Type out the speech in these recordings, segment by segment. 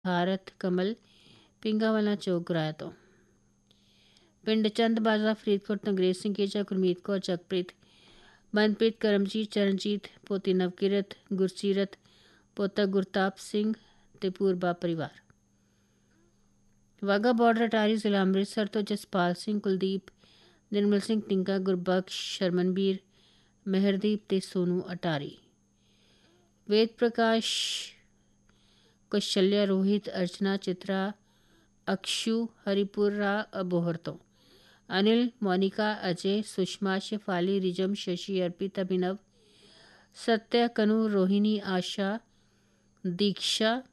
ਭਾਰਤ ਕਮਲ ਪਿੰਗਾਵਾਲਾ ਚੌਕ ਗੁਰਾਇਆ ਤੋਂ। ਪਿੰਡ ਚੰਦਬਾਜ਼ਾ ਫਰੀਦਕੋਟ ਤੋਂ ਅੰਗਰੇਜ਼ ਸਿੰਘ ਕੇਚਾ, ਗੁਰਮੀਤ ਕੌਰ, ਜਗਪ੍ਰੀਤ, ਮਨਪ੍ਰੀਤ, ਕਰਮਜੀਤ, ਚਰਨਜੀਤ, ਪੋਤੀ ਨਵਕਿਰਤ, ਗੁਰਸੀਰਤ, ਪੋਤਾ ਗੁਰਤਾਪ ਸਿੰਘ ਤੇ ਪੂਰਬਾ ਪਰਿਵਾਰ। ਵਾਹਗਾ ਬਾਰਡਰ ਅਟਾਰੀ ਜ਼ਿਲ੍ਹਾ ਅੰਮ੍ਰਿਤਸਰ ਤੋਂ ਜਸਪਾਲ ਸਿੰਘ, ਕੁਲਦੀਪ, ਨਿਰਮਲ ਸਿੰਘ ਟਿੰਕਾ, ਗੁਰਬਖਸ਼, ਸ਼ਰਮਨਬੀਰ, ਮਹਿਰਦੀਪ ਤੇ ਸੋਨੂ ਅਟਾਰੀ। ਵੇਦ ਪ੍ਰਕਾਸ਼, ਕੌਸ਼ਲਿਆ, ਰੋਹਿਤ, ਅਰਚਨਾ, ਚਿਤਰਾ, ਅਕਸ਼ੂ, ਹਰੀਪੁਰਾ ਅਬੋਹਰ ਤੋਂ। ਅਨਿਲ, ਮੋਨਿਕਾ, ਅਜੇ, ਸੁਸ਼ਮਾ, ਸ਼ੇਫਾਲੀ, ਰਿਜਮ, ਸ਼ਸ਼ੀ, ਅਰਪਿਤ, ਅਭਿਨਵ, ਸਤਿਆ, ਕਨੂ, ਰੋਹਿਣੀ, ਆਸ਼ਾ, ਦੀਕਸ਼ਾ,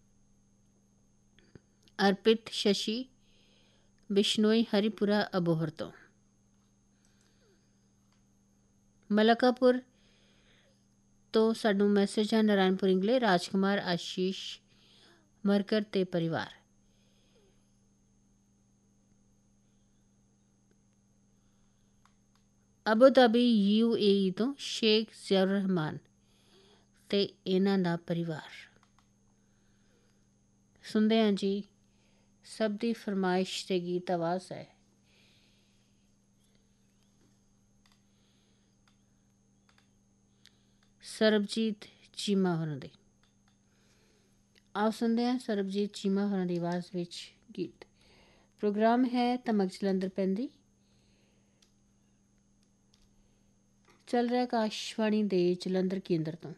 ਅਰਪਿਤ, ਸ਼ਸ਼ੀ, ਬਿਸ਼ਨੋਈ, ਹਰੀਪੁਰਾ ਅਬੋਹਰ ਤੋਂ। ਮਲਕਾਪੁਰ ਤੋਂ ਸਾਨੂੰ ਮੈਸੇਜ ਹੈ ਨਾਰਾਇਣਪੁਰ ਇੰਗਲੇ, ਰਾਜਕੁਮਾਰ, ਆਸ਼ੀਸ਼, ਮਰਕਰ ਤੇ ਪਰਿਵਾਰ। ਅਬੂ ਧਾਬੀ UAE ਤੋਂ ਸ਼ੇਖ ਜ਼ਿਆਉਰ ਰਹਿਮਾਨ ਤੇ ਇਹਨਾਂ ਦਾ ਪਰਿਵਾਰ। ਸੁਣਦੇ ਹਾਂ ਜੀ, ਸਭ ਦੀ ਫਰਮਾਇਸ਼ ਤੇ ਗੀਤ ਆਵਾਜ਼ ਹੈ। ਸਰਬਜੀਤ ਚੀਮਾ ਹੋਰਾਂ ਦੀ। ਆਓ ਸੁਣਦੇ ਹਾਂ ਸਰਬਜੀਤ ਚੀਮਾ ਹੋਰਾਂ ਦੀ ਆਵਾਜ਼ ਵਿੱਚ ਗੀਤ। ਪ੍ਰੋਗਰਾਮ ਹੈ ਧਮਕ ਜਲੰਧਰ ਪੈਂਦੀ, ਚੱਲ ਰਿਹਾ ਆਕਾਸ਼ਵਾਣੀ ਦੇ ਜਲੰਧਰ ਕੇਂਦਰ ਤੋਂ।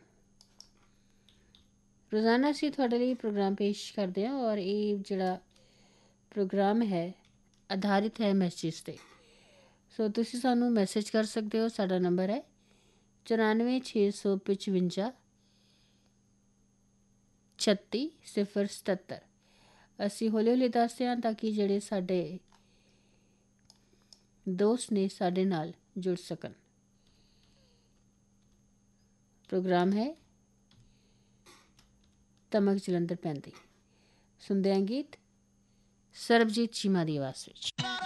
ਰੋਜ਼ਾਨਾ ਅਸੀਂ ਤੁਹਾਡੇ ਲਈ ਪ੍ਰੋਗਰਾਮ ਪੇਸ਼ ਕਰਦੇ ਹਾਂ ਔਰ ਇਹ ਜਿਹੜਾ ਪ੍ਰੋਗਰਾਮ ਹੈ ਆਧਾਰਿਤ ਹੈ ਮੈਸੇਜ 'ਤੇ। ਸੋ ਤੁਸੀਂ ਸਾਨੂੰ ਮੈਸੇਜ ਕਰ ਸਕਦੇ ਹੋ। ਸਾਡਾ ਨੰਬਰ ਹੈ 94 655 36 077। ਅਸੀਂ ਹੌਲੀ ਹੌਲੀ ਦੱਸਦੇ ਹਾਂ ਤਾਂ ਕਿ ਜਿਹੜੇ ਸਾਡੇ ਦੋਸਤ ਨੇ ਸਾਡੇ ਨਾਲ ਜੁੜ ਸਕਣ। ਪ੍ਰੋਗਰਾਮ ਹੈ ਧਮਕ ਜਲੰਧਰ ਪੈਂਦੀ। ਸੁਣਦੇ ਹਾਂ ਗੀਤ ਸਰਬਜੀਤ ਚੀਮਾ ਦੀ ਆਵਾਜ਼ ਵਿੱਚ।